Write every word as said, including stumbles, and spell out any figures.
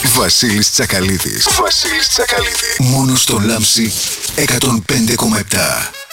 Βασίλης Τσακαλίδης. Βασίλης Τσακαλίδης. Μόνο στο Λάμψη εκατόν πέντε κόμμα επτά.